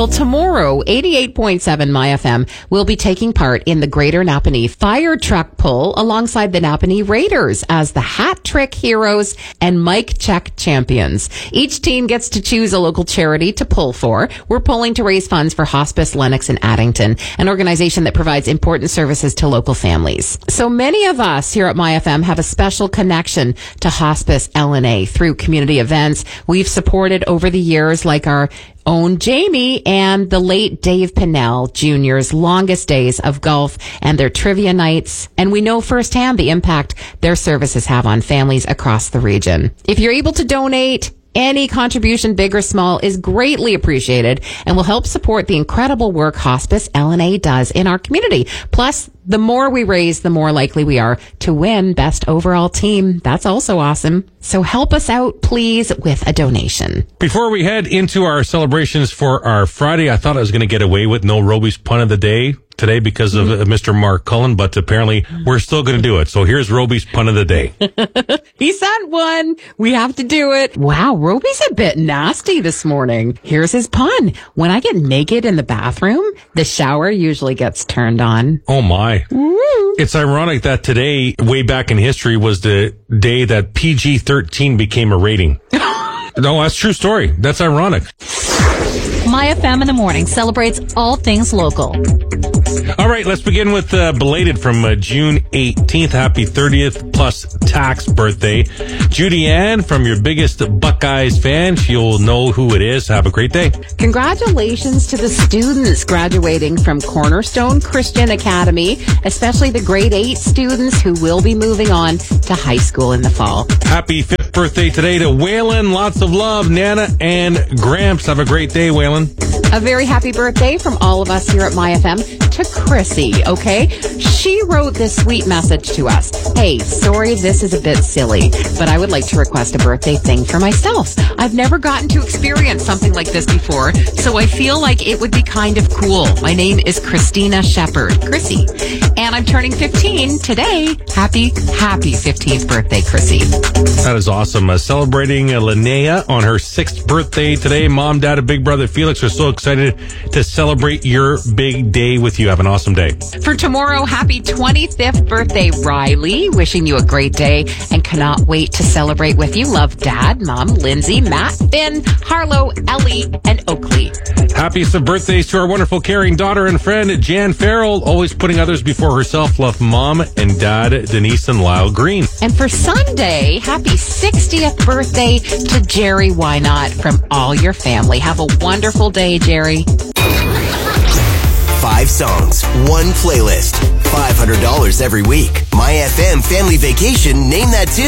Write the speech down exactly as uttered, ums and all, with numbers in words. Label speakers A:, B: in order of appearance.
A: Well, tomorrow, eighty-eight point seven My F M will be taking part in the Greater Napanee Fire Truck Pull alongside the Napanee Raiders as the Hat Trick Heroes and Mike Check champions. Each team gets to choose a local charity to pull for. We're pulling to raise funds for Hospice Lennox and Addington, an organization that provides important services to local families. So many of us here at My F M have a special connection to Hospice L N A through community events we've supported over the years, like our own Jamie and the late Dave Pinnell Junior's longest days of golf and their trivia nights. And we know firsthand the impact their services have on families across the region. If you're able to donate, any contribution, big or small, is greatly appreciated and will help support the incredible work Hospice L N A does in our community. Plus, the more we raise, the more likely we are to win Best Overall Team. That's also awesome. So help us out, please, with a donation.
B: Before we head into our celebrations for our Friday, I thought I was going to get away with no Roby's pun of the day today because of uh, Mister Mark Cullen, but apparently we're still going to do it. So here's Roby's pun of the day.
A: He sent one. We have to do it. Wow, Roby's a bit nasty this morning. Here's his pun. When I get naked in the bathroom, the shower usually gets turned on.
B: Oh my. Woo. It's ironic that today, way back in history, was the day that P G thirteen became a rating. No, that's a true story. That's ironic.
C: My F M in the morning celebrates all things local.
B: All right, let's begin with uh, belated from uh, June eighteenth. Happy thirtieth plus tax birthday. Judy Ann, from your biggest Buckeyes fan. She'll know who it is. Have a great day.
A: Congratulations to the students graduating from Cornerstone Christian Academy, especially the grade eight students who will be moving on to high school in the fall.
B: Happy fifth birthday today to Waylon. Lots of love, Nana and Gramps. Have a great day, Waylon.
A: A very happy birthday from all of us here at My F M to Chrissy, okay? She wrote this sweet message to us. Hey, sorry this is a bit silly, but I would like to request a birthday thing for myself. I've never gotten to experience something like this before, so I feel like it would be kind of cool. My name is Christina Shepherd, Chrissy, and I'm turning fifteen today. Happy, happy fifteenth birthday, Chrissy.
B: That is awesome. Uh, celebrating uh, Linnea on her sixth birthday today. Mom, Dad, and Big Brother Felix are so excited to celebrate your big day with you. Have an awesome day.
A: For tomorrow, happy twenty-fifth birthday, Riley. Wishing you a great day and cannot wait to celebrate with you. Love, Dad, Mom, Lindsay, Matt, Finn, Harlow, Ellie, and Oakley.
B: Happiest of birthdays to our wonderful, caring daughter and friend, Jan Farrell, always putting others before herself. Love, Mom and Dad, Denise and Lyle Green.
A: And for Sunday, happy sixtieth birthday to Jerry Wynot from all your family. Have a wonderful day, Jerry.
D: Five songs, one playlist, five hundred dollars every week. My F M Family Vacation, name that too.